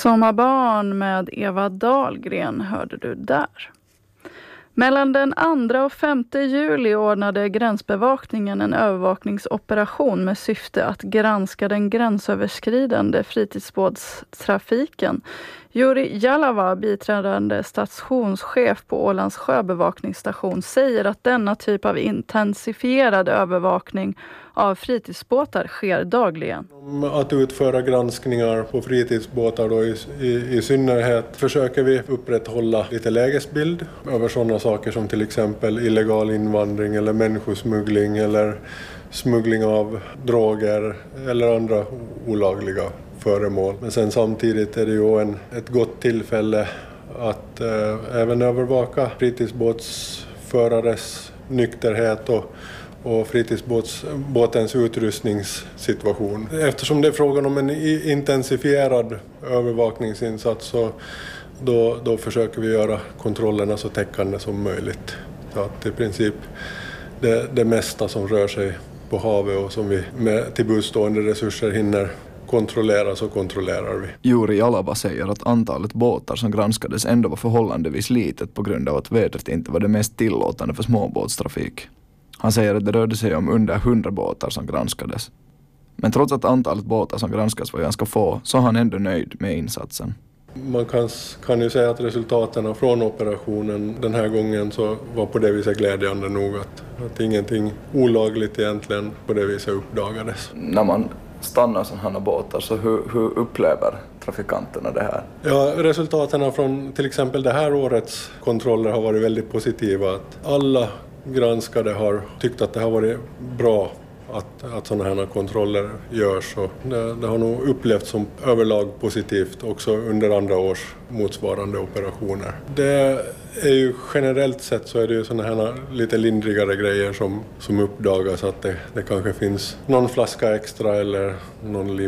Sommarbarn med Eva Dahlgren hörde du där. Mellan den 2 och 5 juli ordnade gränsbevakningen en övervakningsoperation med syfte att granska den gränsöverskridande fritidsbåtstrafiken. Juri Jalava, biträdande stationschef på Ålands sjöbevakningsstation, säger att denna typ av intensifierad övervakning av fritidsbåtar sker dagligen. Att utföra granskningar på fritidsbåtar då i synnerhet försöker vi upprätthålla lite lägesbild över sådana saker som till exempel illegal invandring eller människosmuggling eller smuggling av droger eller andra olagliga föremål. Men sen samtidigt är det ju ett gott tillfälle att även övervaka fritidsbåtsförares nykterhet och fritidsbåtens utrustningssituation. Eftersom det är frågan om en intensifierad övervakningsinsats så då försöker vi göra kontrollerna så täckande som möjligt. Så att i princip det mesta som rör sig på havet och som vi med tillbudstående resurser hinner kontrollera så kontrollerar vi. Juri Jalava säger att antalet båtar som granskades ändå var förhållandevis litet på grund av att vädret inte var det mest tillåtande för småbåtstrafik. Han säger att det rörde sig om under 100 båtar som granskades. Men trots att antalet båtar som granskas var ganska få så är han ändå nöjd med insatsen. Man kan ju säga att resultaten från operationen den här gången så var på det viset glädjande nog att ingenting olagligt egentligen på det viset uppdagades. När man stannar sådana här båtar så hur upplever trafikanterna det här? Ja, resultaten från till exempel det här årets kontroller har varit väldigt positiva. Att alla granskade har tyckt att det har varit bra att sådana här kontroller görs. Och det har nog upplevts som överlag positivt också under andra års motsvarande operationer. Det är ju generellt sett så är det ju sådana här lite lindrigare grejer som uppdagas, att det kanske finns någon flaska extra eller någon